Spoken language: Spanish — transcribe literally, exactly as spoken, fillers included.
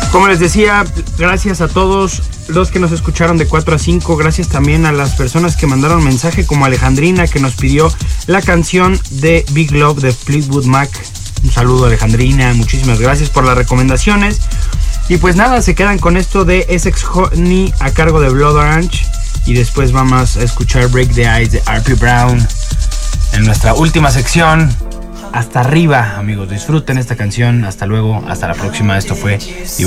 Como les decía, gracias a todos los que nos escucharon de cuatro a cinco. Gracias también a las personas que mandaron mensaje, como Alejandrina, que nos pidió la canción de Big Love de Fleetwood Mac. Un saludo, Alejandrina, muchísimas gracias por las recomendaciones. Y pues nada, se quedan con esto de Essex Honey a cargo de Blood Orange. Y después vamos a escuchar Break the Ice de R P Brown en nuestra última sección. Hasta arriba, amigos, disfruten esta canción. Hasta luego, hasta la próxima. Esto fue